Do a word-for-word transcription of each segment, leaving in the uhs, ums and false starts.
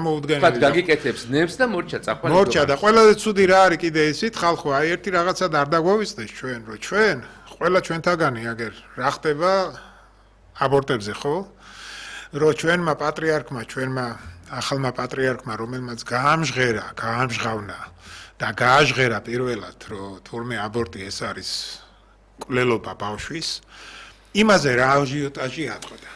წარმოუდგენელი. თქვა გაგიკეთებს ნებს და მორჩა წაყვანი. მორჩა და ყველაზე ცუდი რა არის კიდე ისიც ხალხო, აი ერთი რაღაცა არ დაგვავიწყდეს ჩვენ, რომ ჩვენ ყველა ჩვენთაგანი აგერ რა ხდება აბორტებზე ხო? რომ ჩვენმა პატრიარქმა, ჩვენმა ახალმა პატრიარქმა, რომელმაც გაამჟღერა, გაამჟღავნა და გააჟღერა პირველად, რომ თურმე აბორტი ეს არის კვლელობა ბავშვის, იმაზე რა აჟიოტაჟი ატყდა.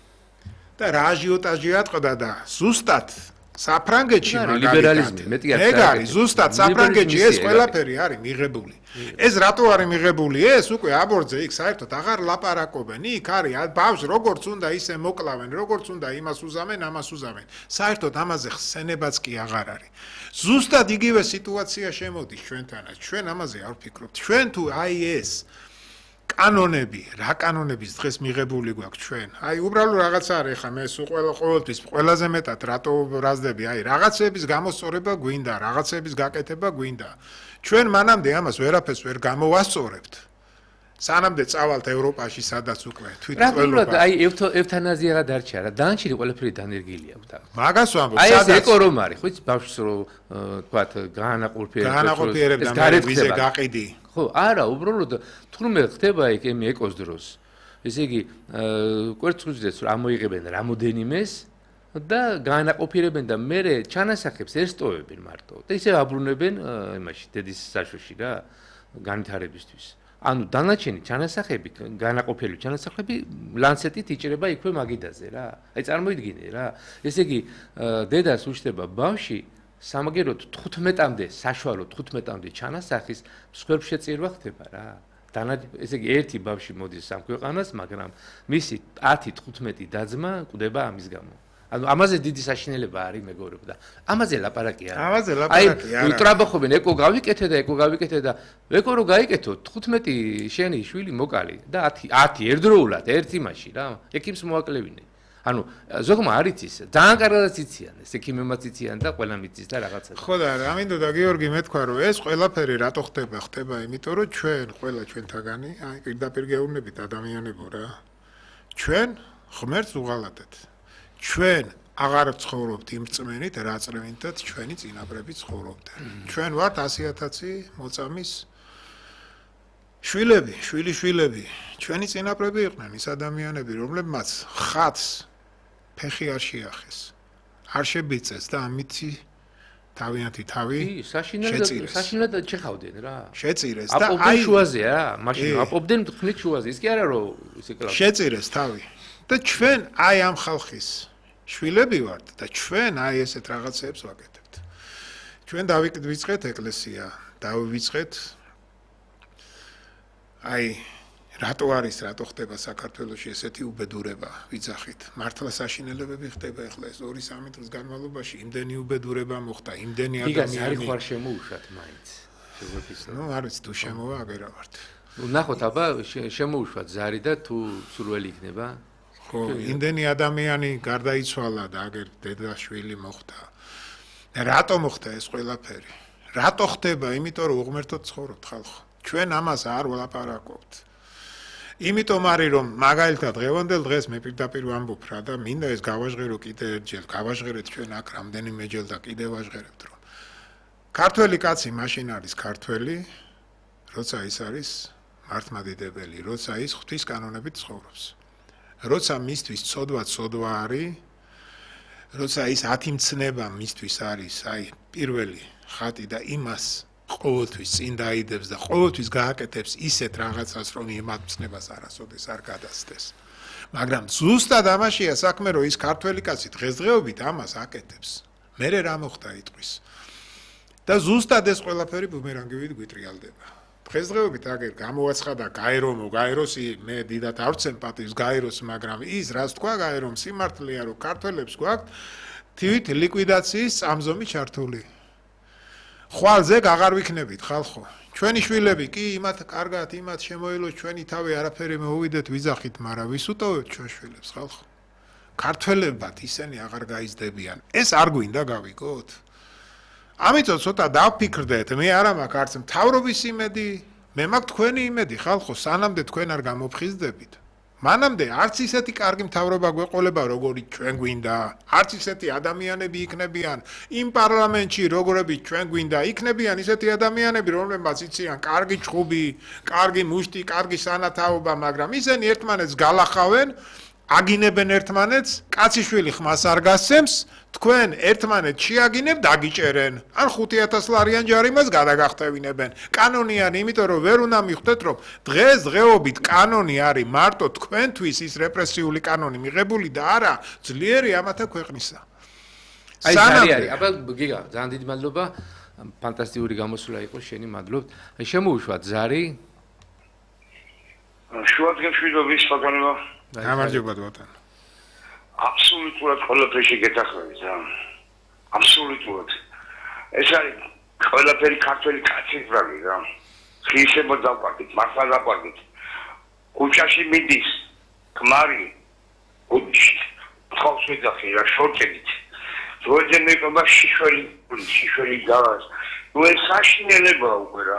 და რა აჟიოტაჟი ატყდა და ზუსტად საფრანგეთში ლიბერალიზმი, მეტი არის. ეგ არის, ზუსტად საფრანგეთში ეს ყველაფერი არის მიღებული. ეს რატო არის მიღებული? ეს უკვე აბორტზე იქ საერთოდ აღარ ლაპარაკობენ. იქ არის ბავშვს როგორც უნდა ისე მოკლავენ, როგორც უნდა იმას უზამენ, ამას უზამენ. საერთოდ ამაზე ხსენებაც კი აღარ არის. ზუსტად იგივე სიტუაცია შემოდის ჩვენთანაც. ჩვენ ამაზე არ ვფიქრობთ. ჩვენ თუ აი ეს კანონები, რა კანონების დღეს მიღებული გვაქვს ჩვენ. აი უბრალოდ რაღაცა არის ხა მე სულ ყველა ყოველთვის ყველაზე მეტად რატო ბრაზდები, აი რაღაცების გამოსწორება გვინდა, რაღაცების გაკეთება გვინდა. ჩვენ მანამდე ამას ვერაფერს ვერ გამოვასწორებთ. სანამდე წავალთ ევროპაში, სადაც უკვე თვითმკვლელობა. აი ევთანაზია რა დარჩა რა, დანარჩენი ყველაფერი დანერგილი აქვს და. მაგას ვამბობ, სადაც აი ეს ეკო რომ არის, ხო იცი ბავშვს რო თქვათ გაანაყოფიერებს. გაანაყოფიერებს და ვიზე გაყიდი. ხო, არა, უბრალოდ თურმე ხდება იქ ემი ეკოს დროს. ესე იგი, კვერცხუძილებს ამოიღებენ რამოდენიმეს და გაანაყოფიერებენ და მერე ჩანასახებს ერსტოვებენ მარტო. და ისე აბრუნებენ იმაში დედის საშოში რა, განვითარებისთვის. ანუ დანარჩენი ჩანასახები, განაყოფიერი ჩანასახები ლანცეტით იჭრება იქვე მაგიდაზე რა. აი წარმოიდგინე რა. ესე იგი, დედას უშდება ბავში სამაგეროდ თხუთმეტამდე, საშუალო თხუთმეტამდე ჩანასახის მსხვერპლშეწირვა ხდება რა. ესე იგი, ერთი ბავში მოდის ამ ქვეყანას, მაგრამ მისი ათი თხუთმეტი დაძმა კვდება ამის გამო. ანუ ამაზე დიდი საშინელება არის მეგობრებო და ამაზე ლაპარაკი არა. ამაზე ლაპარაკი არა. აი უტრაბახობენ ეკო გავიკეთე და ეკო გავიკეთე და ეკო რო გაიკეთო თხუთმეტი შენი შვილი მოკალი და ათი ათი ერთდროულად ერთ იმაში რა. ექიმს მოაკლევინე. ანუ ზოგმა არის ის ძალიან კარგად იციან ეს ექიმებმაც იციან და ყველამ იცის და რაღაცა. ხო და რა მინდოდა გიორგი მეთქვა რომ ეს ყველაფერი რატო ხდება? ხდება იმიტომ რომ ჩვენ ყველა ჩვენთაგანი აი პირდაპირ გეუბნებით ადამიანებო რა. ჩვენ ღმერთს უღალატეთ. ჩვენ აღარ ცხოვრობთ იმ რწმენით, რა რწმენითაც ჩვენი წინაპრები ცხოვრობდნენ. ჩვენ ვართ ასი ათასი მოწამის შვილები, შვილიშვილები. ჩვენი წინაპრები იყვნენ ის ადამიანები, რომლებმაც ხატს ფეხი არ შეახეს. არ შებიწეს და ამითი თავიანთი თავი შეწირეს. საშინელად ჩეხავდნენ რა. შეწირეს და აი შუაზეა რა, მაშინ აპობდნენ ხნით შუაზე. ის კი არა რომ ისე კლავ. შეწირეს თავი. და ჩვენ აი ამ ხალხის შვილები ვართ და ჩვენ აი ესეთ რაღაცებს ვაკეთებთ. ჩვენ დავიწყეთ ეკლესია, დავიწყეთ აი რატო არის, რატო ხდება საქართველოში ესეთი უბედურება, ვიცახით. მართლა საშინელებები ხდება ახლა ეს ორი სამი წლის განმავლობაში, იმდენი უბედურება მოხდა, იმდენი ადამიანი. იგას არის ხარ შემოუშვათ მაინც. შეგვეფიქრა. ნუ არის თუ შემოვა აგერა ვართ. ნუ ნახოთ აბა შემოუშვათ ზარი და თუ სურველი იქნება. ხო, იმდენი ადამიანი გარდაიცვალა და აგერ დედაშვილი მოხდა. რატო მოხდა ეს ყველაფერი? რატო ხდება? იმიტომ რომ უღმერთოდ ცხოვრობთ ხალხო. ჩვენ ამას არ ვლაპარაკობთ. იმიტომ არის რომ მაგალითად დღევანდელ დღეს მე პირდაპირ ვამბობ რა და მინდა ეს გავაჟღერო კიდე ერთჯერ, გავაჟღერეთ ჩვენ აქ რამდენიმეჯერ და კიდე ვაჟღერებთ რომ ქართველი კაცი მაშინ არის ქართველი, როცა ის არის მართლმადიდებელი, როცა ის ღვთის კანონებით ცხოვრობს. როცა მისთვის ცოდვა ცოდვა არის, როცა ის ათიმცნება მისთვის არის, აი პირველი ხატი და იმას ყოველთვის წინ დაიდებს და ყოველთვის გააკეთებს ისეთ რაღაცას, რომ იმათმცნებას არასოდეს არ გადასცეს. მაგრამ ზუსტად ამაშია საქმე, რომ ის ქართველი კაცი დღესდღეობით ამას აკეთებს. მერე რა მოხდა იტყვის. და ზუსტად ეს ყველაფერი ბუმერანგივით გვიტრიალდება. დღესდღეობით აგერ გამოაცხადა გაერომო, გაეროსი მე დიდად არ ვცემ პატივს გაეროს, მაგრამ ის რას თქვა გაერომ სიმართლეა, რომ ქართველებს გვაქვს თვით ლიკვიდაციის წამზომი ჩართული. ხვალზე აღარ ვიქნებით ხალხო. ჩვენი შვილები კი იმათ კარგად, იმათ შემოელოს ჩვენი თავი არაფერი მოუვიდეთ ვიზახით, მაგრამ ვის უტოვებთ ჩვენ შვილებს ხალხო? ქართველებად ისინი აღარ გაიზრდებიან. ეს არ გვინდა გავიგოთ? ამიტომ ცოტა დავფიქრდეთ, მე არა მაქვს არც მთავრობის იმედი, მე მაქვს თქვენი იმედი ხალხო, სანამდე თქვენ არ გამოფხიზდებით. მანამდე არც ისეთი კარგი მთავრობა გვეყოლება, როგორიც ჩვენ გვინდა, არც ისეთი ადამიანები იქნებიან იმ პარლამენტში, როგორებიც ჩვენ გვინდა, იქნებიან ისეთი ადამიანები, რომლებმაც იციან კარგი ჩხუბი, კარგი მუშტი, კარგი სანათაობა, მაგრამ ისინი ერთმანეთს გალახავენ, აგინებენ ერთმანეთს, კაციშვილი ხმას არ გასცემს, თქვენ ერთმანეთს შეაგინებ, დაგიჭერენ. ან ხუთი ათას ლარიან ჯარიმას გადაგახტევინებენ. კანონიანი, იმიტომ რომ ვერ უნდა მიხვდეთ, რომ დღეს დღეობით კანონი არის მარტო თქვენთვის ის რეპრესიული კანონი მიღებული და არა ძლიერი ამათა ქვეყნისა. აი ზარი არის, აბა გიგა, ძალიან დიდი მადლობა. ფანტასტიკური გამოსვლა იყო შენი, მადლობთ. აი შემოუშვა ზარი. შუადღემში ვიდობის ბატონო. გამარჯობა ბატონო. აბსოლუტურად ყველაფერში გეთახმებით რა. აბსოლუტურად. ეს არის ყველაფერი ქართველი კაცის ბრალი რა. ხისებო დავყავით, მართლა დავყავით. ქუჩაში მიდის, ქმარი, ქუჩში. ხავს ვიძახი რა შორტებით. როძე მეკობა შიშველი, შიშველი გავას. ნუ ეს საშინელება უკვე რა.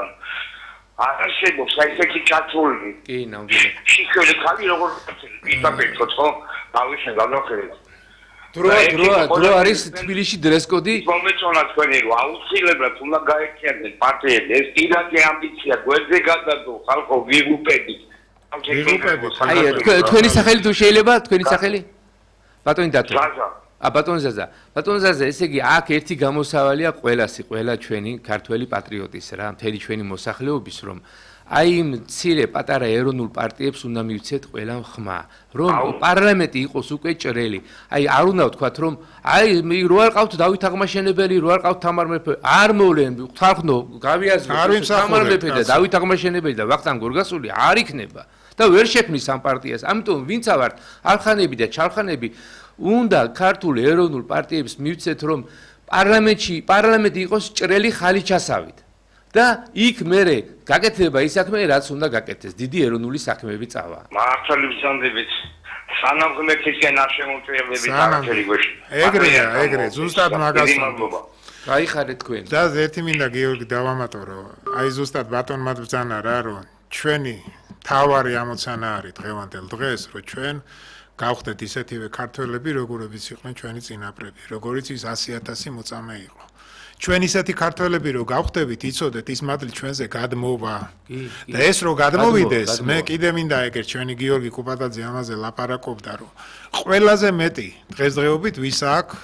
არასებობს აი ესეთი ჩართული. კი, ნამდვილად. შიშველი ხალი როგორ იტაკეთოთ ხო? დავიშენ გადავხედეთ. დრო დრო დრო არის თბილისში დრესკოდი. მომეწონა თქვენი რომ აუცილებლად უნდა გაერთიანდნენ პარტიები. ეს პირადი ამბიცია გვერდზე გადადო ხალხო ვიღუპებით. ვიღუპებით. აი თქვენი სახელი თუ შეიძლება თქვენი სახელი? ბატონი დათო. ზაზა. ა ბატონ ზაზა. ბატონ ზაზა, ესე იგი აქ ერთი გამოსავალია ყველასი, ყველა ჩვენი ქართველი პატრიოტის რა, მთელი ჩვენი მოსახლეობის რომ აი იმ მცირე პატარა ეროვნულ პარტიებს უნდა მივცეთ ყველა ხმა, რომ პარლამენტი იყოს უკვე ჭრელი. აი არ უნდა ვთქვათ რომ აი რო არ ყავთ დავით აღმაშენებელი, რო არ ყავთ თამარ მეფე, არ მოვლენ ხალხო, გავიაზროთ თამარ მეფე და დავით აღმაშენებელი და ვახტანგ გორგასული არ იქნება და ვერ შექმნის ამ პარტიას. ამიტომ ვინცა ვართ არხანები და ჩარხანები უნდა ქართულ ეროვნულ პარტიებს მივცეთ რომ პარლამენტში პარლამენტი იყოს ჭრელი ხალიჩასავით. და იქ მერე გაკეთება ის საქმე, რაც უნდა გაკეთდეს. დიდი ეროვნული საქმეები წავა. მართალი ვსანდებით. სანამ ღმერთისგან არ შემოწიებებით არაფერი გვეშ. ეგრეა, ეგრე, ზუსტად მაგას. გაიხარეთ თქვენ. და ერთი მინდა გიორგი დავამატო, აი ზუსტად ბატონმა ბრძანა რა, რომ ჩვენი თავარი ამოცანა არის დღევანდელ დღეს, რომ ჩვენ გავხდეთ ისეთივე ქართველები, როგორებიც იყვნენ ჩვენი წინაპრები, როგორიც ის ასი ათასი მოწამე იყო. ჩვენ ისეთი ქართველები რო გავხდებით, იცოდეთ ის მადლი ჩვენზე გადმოვა. და ეს რო გადმოვიდეს, მე კიდე მინდა ეგერ ჩვენი გიორგი კუპატაძე ამაზე ლაპარაკობდა, რომ ყველაზე მეტი დღესდღეობით ვის აქვს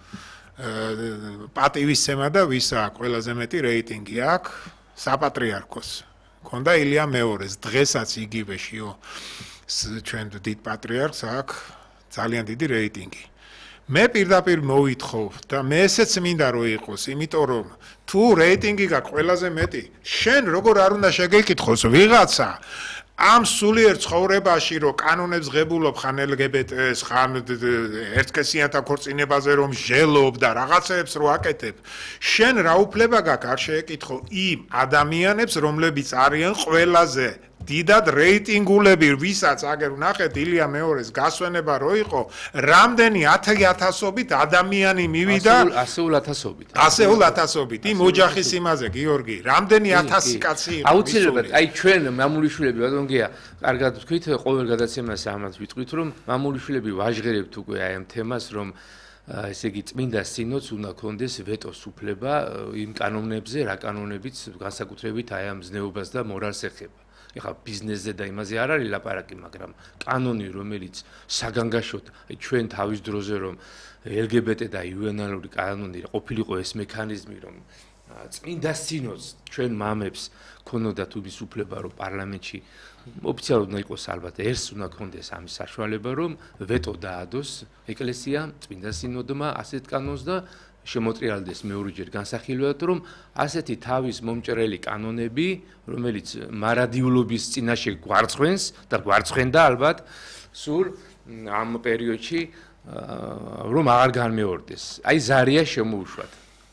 პატივისცემა და ვის აქვს ყველაზე მეტი რეიტინგი აქვს საპატრიარქოს. ქონდა ილია მეორეს, დღესაც იგივე შიო ჩვენ დიდ პატრიარქს აქვს ძალიან დიდი რეიტინგი. მე პირდაპირ მოვითხოვ და მე ესეც მინდა რომ იყოს, იმიტომ რომ თუ რეიტინგი გაქვს ყველაზე მეტი, შენ როგორ არ უნდა შეგეკითხოს ვიღაცა ამ სულიერ ცხოვრებაში რომ კანონებს ღებულობ ხან ელ გი ბი ტი-ს, ხან ერთკესიანთა ქორწინებაზე რომ ჟელობ და რაღაცებს რო აკეთებ, შენ რა უფლება გაქვს არ შეეკითხო იმ ადამიანებს, რომლებიც არიან ყველაზე დიდად რეიტინგულები, ვისაც აგერ ვნახეთ ილია მეორეს გასვენება რო იყო, რამდენი ათი ათასობით ადამიანი მივიდა, ასეულ ათასობით. ასეულ ათასობით. იმ ოჯახის იმაზე, გიორგი, რამდენი ათასი კაცი იყო. აუცილებლად, აი ჩვენ მამულიშვილები, ბატონ გია, კარგად ვთქვით, ყოველ გადაცემას ამას ვიტყვით, რომ მამულიშვილები ვაჟღერებთ უკვე აი ამ თემას, რომ ესე იგი წმინდა სინოდს უნდა ქონდეს ვეტოს უფლება იმ კანონებზე, რა კანონებიც განსაკუთრებით აი ამ ზნეობას და მორალს ეხება. ეხლა ბიზნესზე და იმაზე არ არის ლაპარაკი, მაგრამ კანონი, რომელიც საგანგაშოდ ჩვენ თავის დროზე რომ ელ გი ბი ტი და იუენალური კანონი ყოფილიყო ეს მექანიზმი, რომ წმინდა სინოდს ჩვენ მამებს ქონოდათ უბის უფლება, რომ პარლამენტში ოფიციალურად უნდა იყოს ალბათ ერთს უნდა ქონდეს ამის საშუალება, რომ ვეტო დაადოს ეკლესიამ, წმინდა სინოდმა ასეთ კანონს და შემოტრიალდეს მეორეჯერ განსახილველად, რომ ასეთი თავის მომჭრელი კანონები, რომელიც მარადიულობის წინაშე გვარცხვენს და გვარცხვენდა ალბათ, სულ ამ პერიოდში რომ აღარ განმეორდეს. აი ზარია შემოუშვათ.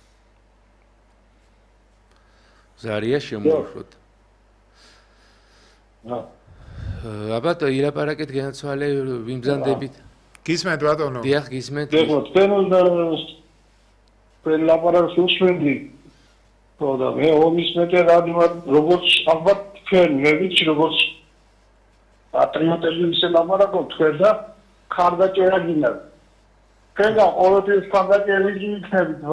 ზარია შემოუშვათ. აბა ილაპარაკეთ განაცვალე ვიმბზანდებით. გისმენთ ბატონო. დიახ, გისმენთ. ეხლა თქვენ უნდა თქვენ ლაპარაკს უსმენდი. ხოდა მე ომის მეტად ადმად როგორც ალბათ თქვენ მე ვიცი როგორც პატრიოტები ისე ლაპარაკობთ თქვენ და ხარდაჭერა გინდათ. თქვენ და ყოველთვის ხარდაჭერილი იქნებით.